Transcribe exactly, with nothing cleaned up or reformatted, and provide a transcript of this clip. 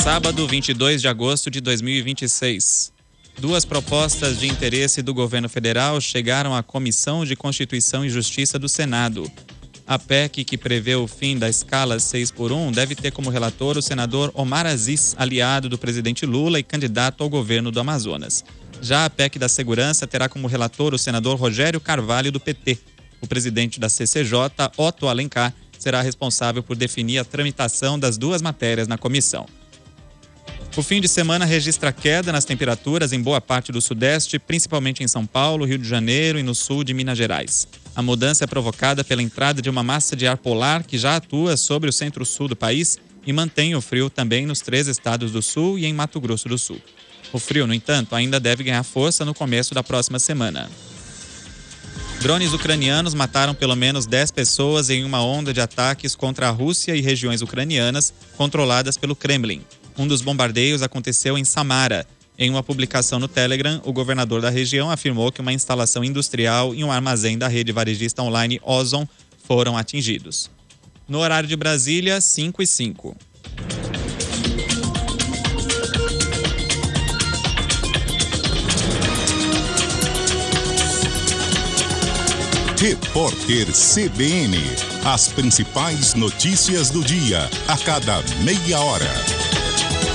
Sábado, vinte e dois de agosto de dois mil e vinte e seis. Duas propostas de interesse do governo federal chegaram à Comissão de Constituição e Justiça do Senado. A P E C que prevê o fim da escala seis por um deve ter como relator o senador Omar Aziz, aliado do presidente Lula e candidato ao governo do Amazonas. Já a P E C da Segurança terá como relator o senador Rogério Carvalho, do P T. O presidente da C C J, Otto Alencar, será responsável por definir a tramitação das duas matérias na comissão. O fim de semana registra queda nas temperaturas em boa parte do Sudeste, principalmente em São Paulo, Rio de Janeiro e no sul de Minas Gerais. A mudança é provocada pela entrada de uma massa de ar polar que já atua sobre o centro-sul do país e mantém o frio também nos três estados do sul e em Mato Grosso do Sul. O frio, no entanto, ainda deve ganhar força no começo da próxima semana. Drones ucranianos mataram pelo menos dez pessoas em uma onda de ataques contra a Rússia e regiões ucranianas controladas pelo Kremlin. Um dos bombardeios aconteceu em Samara. Em uma publicação no Telegram, o governador da região afirmou que uma instalação industrial e um armazém da rede varejista online Ozon foram atingidos. No horário de Brasília, cinco e cinco. Repórter C B N. As principais notícias do dia, a cada meia hora.